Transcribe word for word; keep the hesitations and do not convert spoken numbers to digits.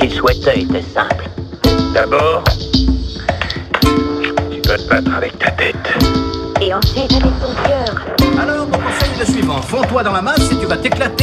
qu'il souhaitait était simple. D'abord, tu dois te battre avec ta tête. Et ensuite avec ton cœur. Alors, mon conseil est le suivant. Fonds-toi dans la masse et tu vas t'éclater.